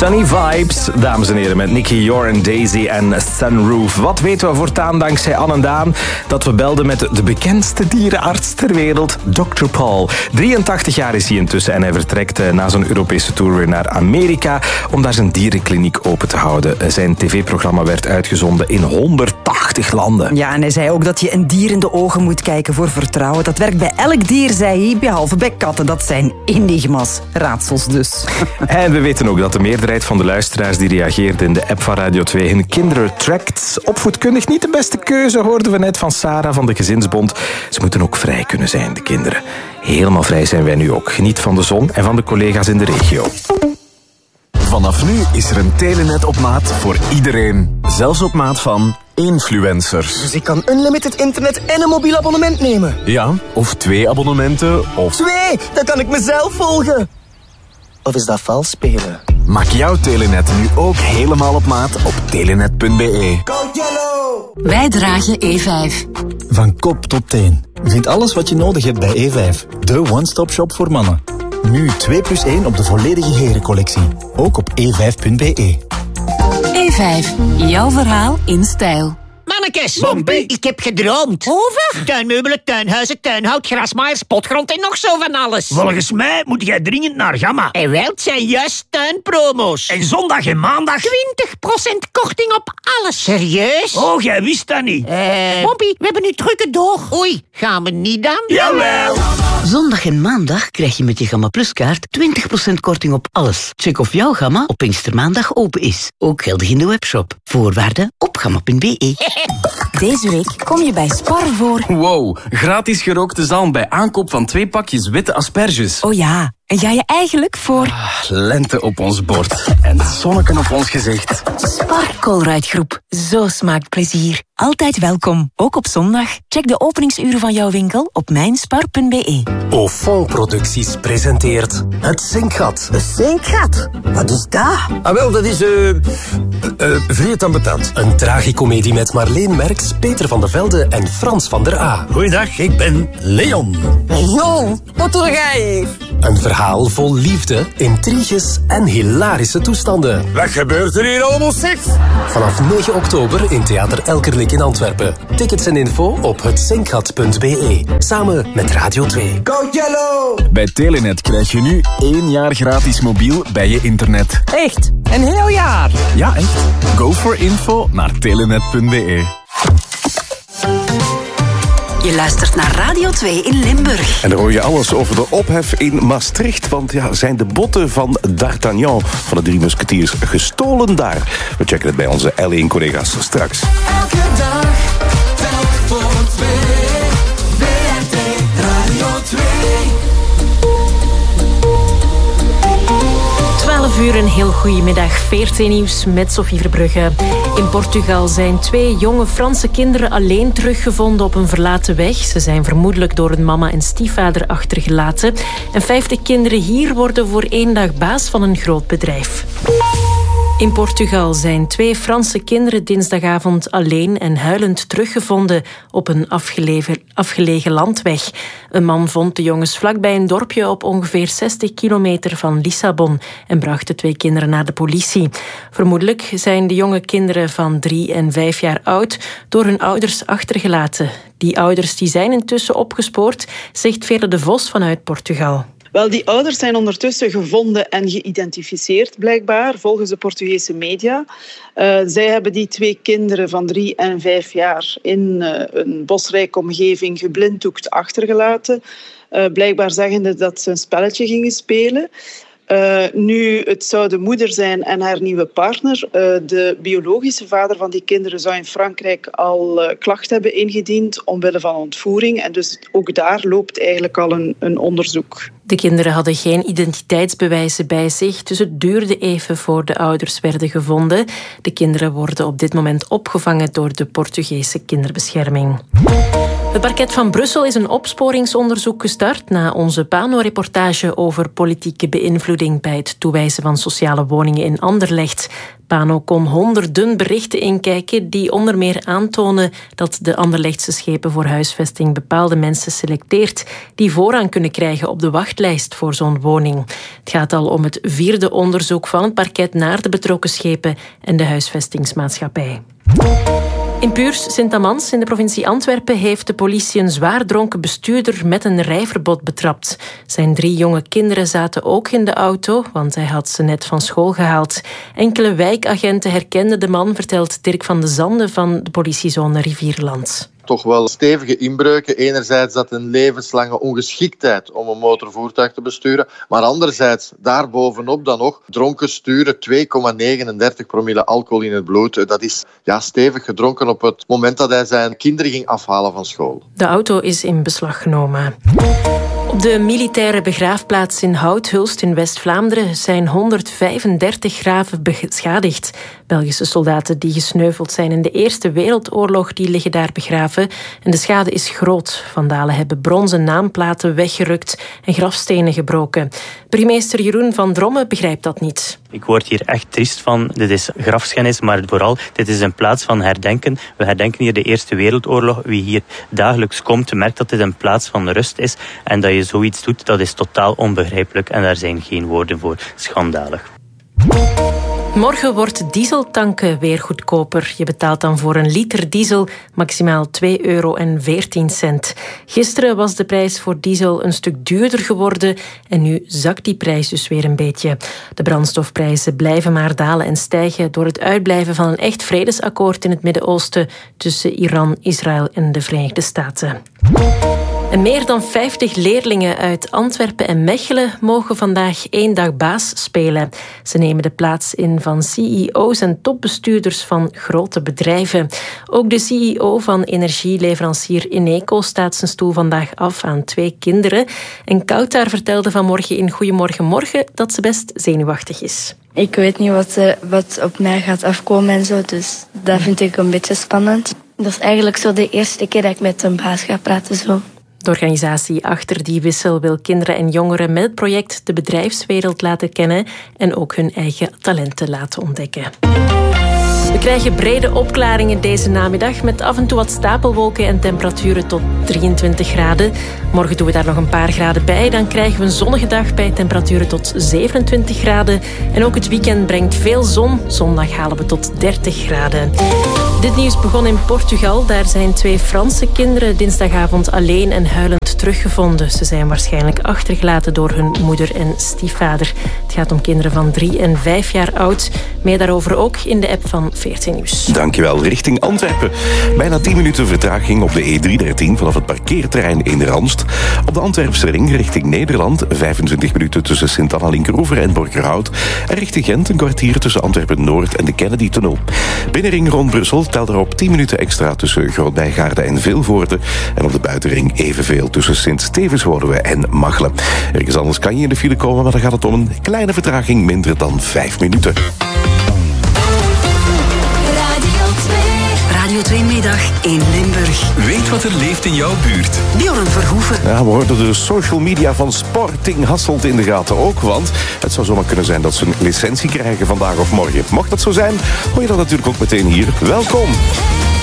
Sunny Vibes, dames en heren, met Nicky, Yor, Daisy en Sunroof. Wat weten we voortaan dankzij Anne en Daan? Dat we belden met de bekendste dierenarts ter wereld, Dr. Paul. 83 jaar is hij intussen en hij vertrekt na zijn Europese tour weer naar Amerika om daar zijn dierenkliniek open te houden. Zijn tv-programma werd uitgezonden in 180 landen. Ja, en hij zei ook dat je een dier in de ogen moet kijken voor vertrouwen. Dat werkt bij elk dier, zei hij, behalve bij katten. Dat zijn enigma's, raadsels dus. En we weten ook dat de meerderheid van de luisteraars die reageerde in de app van Radio 2 hun kinderen trackt. Opvoedkundig niet de beste keuze, hoorden we net van Sarah van de Gezinsbond. Ze moeten ook vrij kunnen zijn, de kinderen. Helemaal vrij zijn wij nu ook. Geniet van de zon en van de collega's in de regio. Vanaf nu is er een telenet op maat voor iedereen. Zelfs op maat van influencers. Dus ik kan unlimited internet en een mobiel abonnement nemen? Ja, of 2 abonnementen, of... 2! Dan kan ik mezelf volgen. Of is dat vals spelen? Maak jouw telenet nu ook helemaal op maat op telenet.be. Wij dragen E5. Van kop tot teen. Vind alles wat je nodig hebt bij E5. De one-stop shop voor mannen. Nu 2+1 op de volledige herencollectie. Ook op e5.be. E5. Jouw verhaal in stijl. Mannekes, Bompie. ik heb gedroomd. Over? Tuinmeubelen, tuinhuizen, tuinhout, grasmaaiers, potgrond en nog zo van alles. Volgens mij moet jij dringend naar Gamma. En wel, het zijn juist tuinpromo's. En zondag en maandag? 20% korting op alles. Serieus? Oh, jij wist dat niet. Bompie, we hebben nu drukke door. Oei, gaan we niet dan? Jawel. Zondag en maandag krijg je met je Gamma Plus kaart 20% korting op alles. Check of jouw Gamma op Pinkstermaandag open is. Ook geldig in de webshop. Voorwaarden op gamma.be. Deze week kom je bij Spar voor... Wow, gratis gerookte zalm bij aankoop van 2 pakjes witte asperges. Oh ja, en ga je eigenlijk voor... Lente op ons bord en zonneken op ons gezicht. Spar Colruyt Groep. Zo smaakt plezier. Altijd welkom, ook op zondag. Check de openingsuren van jouw winkel op mijnspar.be. Ofon Producties presenteert Het Zinkgat. Een zinkgat? Wat is dat? Ah wel, dat is vreed ambetant. Een tragicomedie met Marleen Merks, Peter van der Velde en Frans van der A. Goeiedag, ik ben Leon. Jon, wat doe jij hier? Een verhaal vol liefde, intriges en hilarische toestanden. Wat gebeurt er hier allemaal, zeg? Vanaf 9 oktober in Theater Elkerlijk in Antwerpen. Tickets en info op hetzinkgat.be. Samen met Radio 2. Go Jello! Bij Telenet krijg je nu 1 jaar gratis mobiel bij je internet. Echt? Een heel jaar? Ja, echt. Go for info naar telenet.be. Je luistert naar Radio 2 in Limburg. En dan hoor je alles over de ophef in Maastricht. Want ja, zijn de botten van D'Artagnan van de 3 Musketiers gestolen daar? We checken het bij onze L1-collega's straks. Elke dag, telk voor 2. VRT Radio 2. 12 uur, een heel goedemiddag. VRT Nieuws met Sophie Verbrugge. In Portugal zijn 2 jonge Franse kinderen alleen teruggevonden op een verlaten weg. Ze zijn vermoedelijk door hun mama en stiefvader achtergelaten. En 50 kinderen hier worden voor 1 dag baas van een groot bedrijf. In Portugal zijn 2 Franse kinderen dinsdagavond alleen en huilend teruggevonden op een afgelegen landweg. Een man vond de jongens vlakbij een dorpje op ongeveer 60 kilometer van Lissabon en bracht de 2 kinderen naar de politie. Vermoedelijk zijn de jonge kinderen van 3 en 5 jaar oud door hun ouders achtergelaten. Die ouders die zijn intussen opgespoord, zegt Veerle de Vos vanuit Portugal. Wel, die ouders zijn ondertussen gevonden en geïdentificeerd, blijkbaar, volgens de Portugese media. Zij hebben die 2 kinderen van 3 en 5 jaar in een bosrijke omgeving geblinddoekt achtergelaten. Blijkbaar zeggende dat ze een spelletje gingen spelen. Nu, het zou de moeder zijn en haar nieuwe partner. De biologische vader van die kinderen zou in Frankrijk al klacht hebben ingediend omwille van ontvoering. En dus ook daar loopt eigenlijk al een onderzoek. De kinderen hadden geen identiteitsbewijzen bij zich, dus het duurde even voor de ouders werden gevonden. De kinderen worden op dit moment opgevangen door de Portugese kinderbescherming. Het parket van Brussel is een opsporingsonderzoek gestart na onze Pano-reportage over politieke beïnvloeding bij het toewijzen van sociale woningen in Anderlecht. Pano kon honderden berichten inkijken die onder meer aantonen dat de Anderlechtse schepen voor huisvesting bepaalde mensen selecteert die voorrang kunnen krijgen op de wachtlijst voor zo'n woning. Het gaat al om het 4e onderzoek van het parket naar de betrokken schepen en de huisvestingsmaatschappij. In Puurs, Sint-Amans, in de provincie Antwerpen, heeft de politie een zwaar dronken bestuurder met een rijverbod betrapt. Zijn 3 jonge kinderen zaten ook in de auto, want hij had ze net van school gehaald. Enkele wijkagenten herkenden de man, vertelt Dirk van de Zande van de politiezone Rivierland. Toch wel stevige inbreuken. Enerzijds dat een levenslange ongeschiktheid om een motorvoertuig te besturen. Maar anderzijds, daarbovenop dan nog, dronken sturen, 2,39 promille alcohol in het bloed. Dat is stevig gedronken op het moment dat hij zijn kinderen ging afhalen van school. De auto is in beslag genomen. Op de militaire begraafplaats in Houthulst in West-Vlaanderen zijn 135 graven beschadigd. Belgische soldaten die gesneuveld zijn in de Eerste Wereldoorlog, die liggen daar begraven. En de schade is groot. Vandalen hebben bronzen naamplaten weggerukt en grafstenen gebroken. Burgemeester Jeroen van Dromme begrijpt dat niet. Ik word hier echt triest van. Dit is grafschennis, maar vooral, dit is een plaats van herdenken. We herdenken hier de Eerste Wereldoorlog. Wie hier dagelijks komt, merkt dat dit een plaats van rust is. En dat je zoiets doet, dat is totaal onbegrijpelijk. En daar zijn geen woorden voor. Schandalig. Morgen wordt dieseltanken weer goedkoper. Je betaalt dan voor een liter diesel maximaal €2,14. Gisteren was de prijs voor diesel een stuk duurder geworden en nu zakt die prijs dus weer een beetje. De brandstofprijzen blijven maar dalen en stijgen door het uitblijven van een echt vredesakkoord in het Midden-Oosten tussen Iran, Israël en de Verenigde Staten. En meer dan 50 leerlingen uit Antwerpen en Mechelen mogen vandaag 1 dag baas spelen. Ze nemen de plaats in van CEO's en topbestuurders van grote bedrijven. Ook de CEO van energieleverancier Eneco staat zijn stoel vandaag af aan 2 kinderen. En Koutar vertelde vanmorgen in Goedemorgen Morgen dat ze best zenuwachtig is. Ik weet niet wat op mij gaat afkomen en zo, dus dat vind ik een beetje spannend. Dat is eigenlijk zo de eerste keer dat ik met een baas ga praten zo. De organisatie achter die wissel wil kinderen en jongeren met het project de bedrijfswereld laten kennen en ook hun eigen talenten laten ontdekken. We krijgen brede opklaringen deze namiddag met af en toe wat stapelwolken en temperaturen tot 23 graden. Morgen doen we daar nog een paar graden bij. Dan krijgen we een zonnige dag bij temperaturen tot 27 graden. En ook het weekend brengt veel zon. Zondag halen we tot 30 graden. Dit nieuws begon in Portugal. Daar zijn 2 Franse kinderen dinsdagavond alleen en huilend teruggevonden. Ze zijn waarschijnlijk achtergelaten door hun moeder en stiefvader. Het gaat om kinderen van 3 en 5 jaar oud. Meer daarover ook in de app van 14 Nieuws. Dankjewel. Richting Antwerpen. Bijna 10 minuten vertraging op de E313 vanaf het parkeerterrein in Ranst. Op de Antwerpse ring richting Nederland 25 minuten tussen Sint-Anna-Linkeroever en Borgerhout. En richting Gent een kwartier tussen Antwerpen-Noord en de Kennedy-tunnel. Binnenring rond Brussel telt erop 10 minuten extra tussen Grootbijgaarde en Vilvoorde. En op de buitenring evenveel tussen Sint-Stevenswoluwe en Machelen. Ergens anders kan je in de file komen, maar dan gaat het om een kleine vertraging, minder dan 5 minuten. Radio 2 Middag in Limburg. Weet wat er leeft in jouw buurt. Bjorn Verhoeven. Ja, we hoorden de social media van Sporting Hasselt in de gaten ook, want het zou zomaar kunnen zijn dat ze een licentie krijgen vandaag of morgen. Mocht dat zo zijn, hoor je dat natuurlijk ook meteen hier. Welkom!